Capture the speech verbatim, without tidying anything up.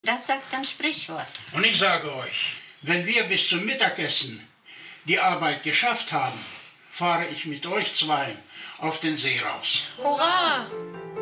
Das sagt ein Sprichwort. Und ich sage euch, wenn wir bis zum Mittagessen die Arbeit geschafft haben, fahre ich mit euch zwei auf den See raus. Hurra!